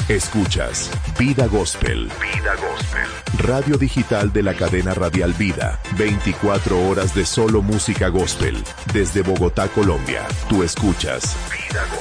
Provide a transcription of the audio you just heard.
Escuchas Vida Gospel. Vida Gospel. Radio digital de la cadena radial Vida. 24 horas de solo música gospel. Desde Bogotá, Colombia. Tú escuchas Vida Gospel.